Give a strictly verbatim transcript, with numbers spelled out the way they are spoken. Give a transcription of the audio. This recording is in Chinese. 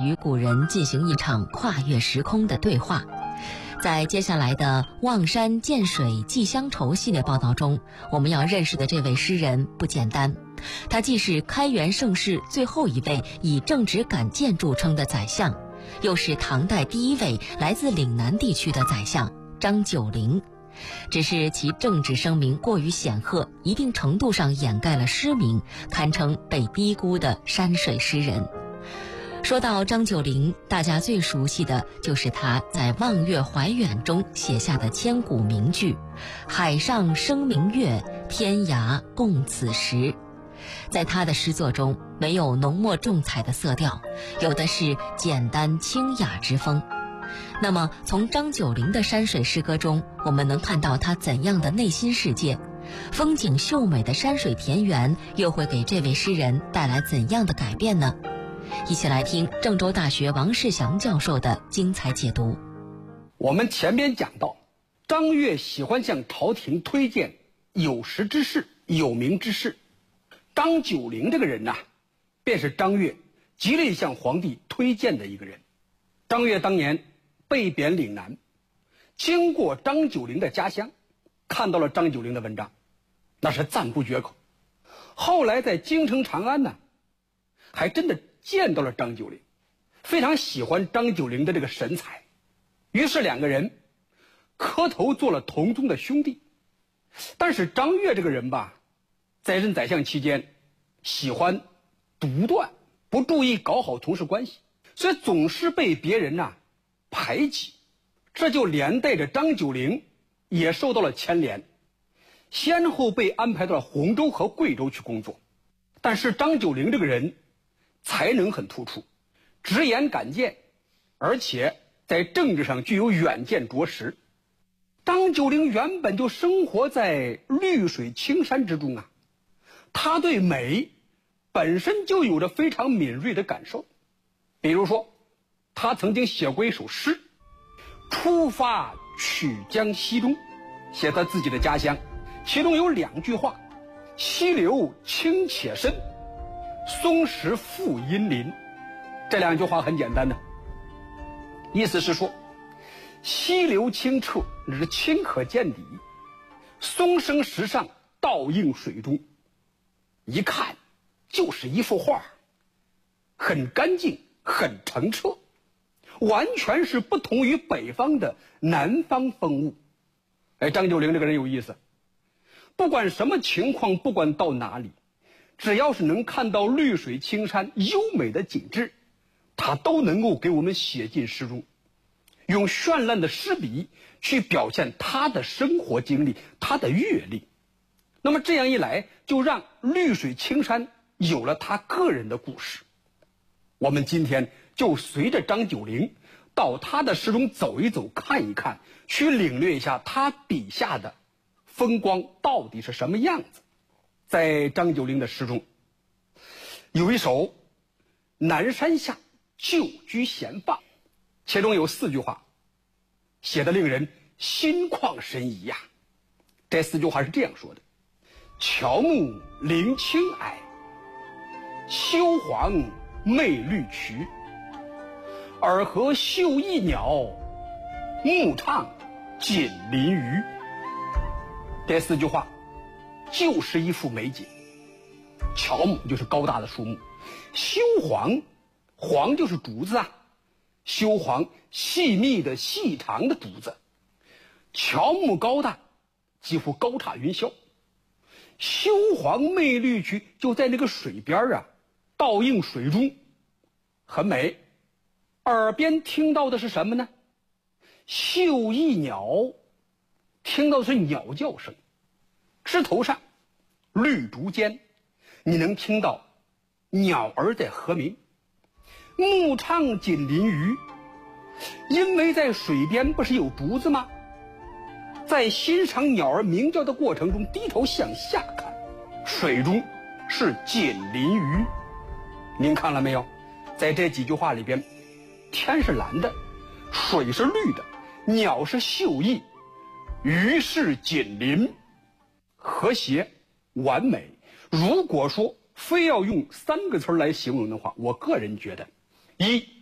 与古人进行一场跨越时空的对话。在接下来的《望山见水寄乡愁》系列报道中，我们要认识的这位诗人不简单，他既是开元盛世最后一位以正直敢谏著称的宰相，又是唐代第一位来自岭南地区的宰相张九龄。只是其政治声名过于显赫，一定程度上掩盖了诗名，堪称被低估的山水诗人。说到张九龄，大家最熟悉的就是他在《望岳怀远》中写下的千古名句“海上生明月，天涯共此时”。在他的诗作中，没有浓墨重彩的色调，有的是简单清雅之风。那么从张九龄的山水诗歌中，我们能看到他怎样的内心世界？风景秀美的山水田园又会给这位诗人带来怎样的改变呢？一起来听郑州大学王世祥教授的精彩解读。 我们前边讲到，张悦喜欢向朝廷推荐有识之士、有名之士。张九龄这个人呐、啊，便是张悦极力向皇帝推荐的一个人。张悦当年被贬岭南，经过张九龄的家乡，看到了张九龄的文章，那是赞不绝口。后来在京城长安呢，还真的见到了张九龄，非常喜欢张九龄的这个神采，于是两个人磕头做了同宗的兄弟。但是张悦这个人吧，在任宰相期间喜欢独断，不注意搞好同事关系，所以总是被别人呐、啊、排挤，这就连带着张九龄也受到了牵连，先后被安排到了洪州和贵州去工作。但是张九龄这个人才能很突出，直言敢谏，而且在政治上具有远见卓识。张九龄原本就生活在绿水青山之中啊，他对美本身就有着非常敏锐的感受。比如说，他曾经写过一首诗，出发曲江西中，写他自己的家乡，其中有两句话：溪流清且深，松石复阴林。这两句话很简单的，意思是说，溪流清澈，那是清可见底；松生石上，倒映水中。一看就是一幅画，很干净，很澄澈，完全是不同于北方的南方风物。哎，张九龄这个人有意思，不管什么情况，不管到哪里，只要是能看到绿水青山优美的景致，他都能够给我们写进诗中，用绚烂的诗笔去表现他的生活经历，他的阅历。那么这样一来，就让绿水青山有了他个人的故事。我们今天就随着张九龄到他的诗中走一走，看一看，去领略一下他笔下的风光到底是什么样子。在张九龄的诗中，有一首《南山下旧居闲放》，其中有四句话写得令人心旷神怡呀、啊。这四句话是这样说的：乔木凌青霭，修黄媚绿渠，尔何绣翼鸟，牧唱锦鳞鱼。这四句话就是一幅美景。乔木就是高大的树木，修黄，黄就是竹子啊，修黄细密的细长的竹子，乔木高大，几乎高插云霄。修黄媚绿渠，就在那个水边啊，倒映水中，很美。耳边听到的是什么呢？绣翼鸟，听到的是鸟叫声。枝头上，绿竹间，你能听到鸟儿在和鸣。牧唱锦鳞鱼，因为在水边不是有竹子吗？在欣赏鸟儿鸣叫的过程中，低头向下看，水中是锦鳞鱼。您看了没有？在这几句话里边，天是蓝的，水是绿的，鸟是绣翼，鱼是锦鳞，和谐完美。如果说非要用三个词来形容的话，我个人觉得，一